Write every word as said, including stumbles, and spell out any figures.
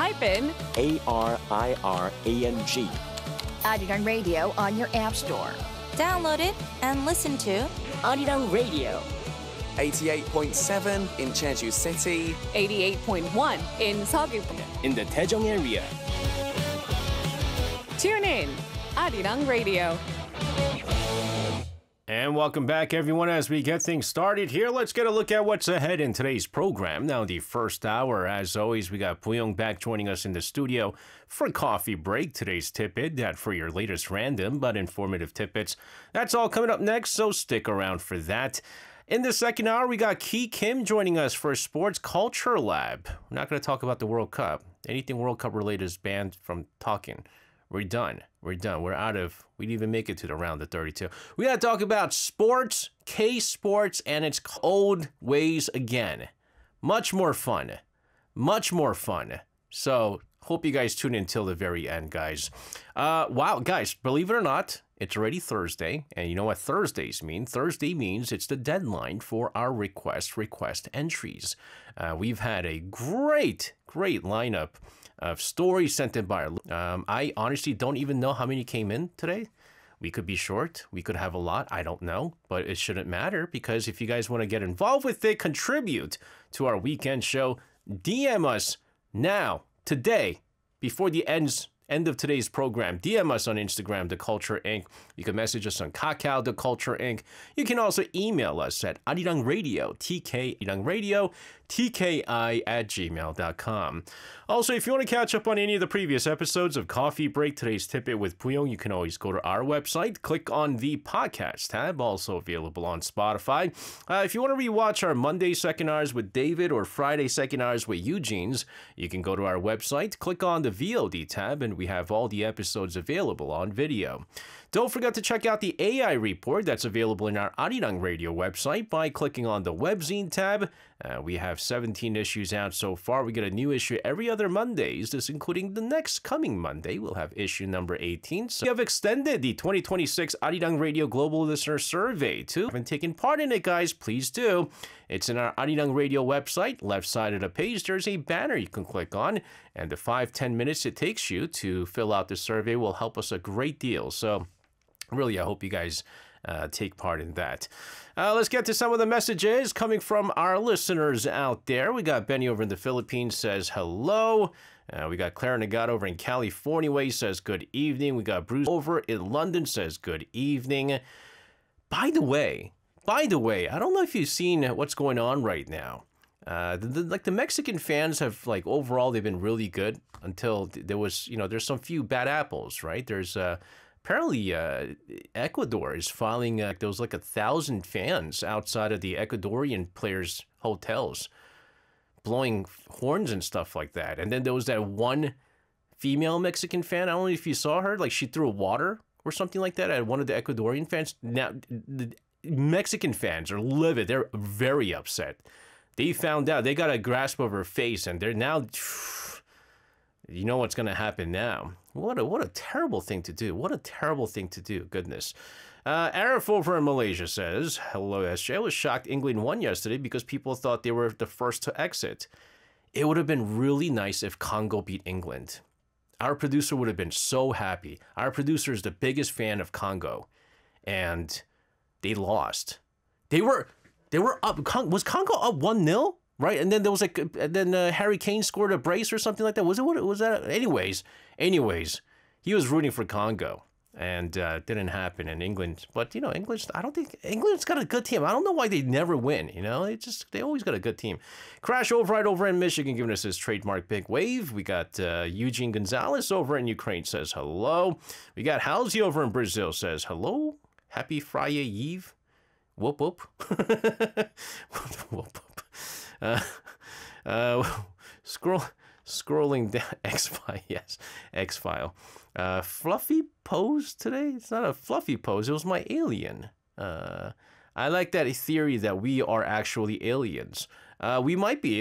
type in A R I R A N G. Arirang Radio on your app store. Download it and listen to Arirang Radio. eighty-eight point seven in Jeju City. eighty-eight point one in Seogwipo. In the Daejeong area. Tune in, Arirang Radio. And welcome back, everyone. As we get things started here, let's get a look at what's ahead in today's program. Now, the first hour, as always, we got Puyong back joining us in the studio for coffee break. Today's tidbit, that for your latest random but informative tidbits. That's all coming up next, so stick around for that. In the second hour, we got Ki Kim joining us for Sports Culture Lab. We're not going to talk about the World Cup. Anything World Cup related is banned from talking. We're done. We're done. We're out of... We didn't even make it to the round of thirty-two. We got to talk about sports, K-Sports, and its old ways again. Much more fun. Much more fun. So, hope you guys tune in till the very end, guys. Uh, wow, guys, believe it or not, it's already Thursday. And you know what Thursdays mean? Thursday means it's the deadline for our request request entries. Uh, we've had a great, great lineup of stories sent in by our... Um, I honestly don't even know how many came in today. We could be short. We could have a lot. I don't know. But it shouldn't matter because if you guys want to get involved with it, contribute to our weekend show, D M us now, today, before the ends, end of today's program. D M us on Instagram, The Culture Incorporated. You can message us on Kakao, The Culture Incorporated. You can also email us at Arirang Radio, T K Arirang Radio, T K I at gmail dot com. Also, if you want to catch up on any of the previous episodes of Coffee Break, Today's Tidbit with Puyong, you can always go to our website, click on the podcast tab, also available on Spotify. Uh, if you want to rewatch our Monday second hours with David or Friday second hours with Eugene's, you can go to our website, click on the V O D tab, and we have all the episodes available on video. Don't forget to check out the A I report that's available in our Arirang Radio website by clicking on the webzine tab. Uh, we have seventeen issues out so far. We get a new issue every other Mondays, this including the next coming Monday. We'll have issue number eighteen. So we have extended the twenty twenty-six Arirang Radio Global Listener Survey too. If you haven't taken part in it, guys, please do. It's in our Arirang Radio website. Left side of the page, there's a banner you can click on. And the five, ten minutes it takes you to fill out the survey will help us a great deal. So really, I hope you guys uh, take part in that. Uh, let's get to some of the messages coming from our listeners out there. We got Benny over in the Philippines says hello. Uh, we got Clara Nagat over in California way says good evening. We got Bruce over in London says good evening. By the way, by the way, I don't know if you've seen what's going on right now. Uh, the, the, like the Mexican fans have, like, overall they've been really good until there was, you know, there's some few bad apples, right? There's uh, apparently uh, Ecuador is filing, uh, there was like a thousand fans outside of the Ecuadorian players' hotels blowing horns and stuff like that. And then there was that one female Mexican fan. I don't know if you saw her, like she threw water or something like that at one of the Ecuadorian fans. Now, the Mexican fans are livid. They're very upset. They found out, they got a grasp of her face, and they're now, you know what's going to happen now. What a what a terrible thing to do. What a terrible thing to do. Goodness. Uh, Arif over in Malaysia says, hello, S J. I was shocked England won yesterday because people thought they were the first to exit. It would have been really nice if Congo beat England. Our producer would have been so happy. Our producer is the biggest fan of Congo, and they lost. They were... They were up. Was Congo up one nil? Right? And then there was like, and then uh, Harry Kane scored a brace or something like that. Was it what was that? Anyways, anyways, he was rooting for Congo, and uh, it didn't happen in England. But you know, England. I don't think England's got a good team. I don't know why they never win. You know, they just they always got a good team. Crash Override over in Michigan giving us his trademark big wave. We got uh, Eugene Gonzalez over in Ukraine says hello. We got Halsey over in Brazil says hello. Happy Friday Eve. Whoop whoop. whoop whoop. Uh, uh, scroll, scrolling down. X-File, yes. X-File. Uh, fluffy pose today? It's not a fluffy pose. It was my alien. Uh, I like that theory that we are actually aliens. Uh, we might be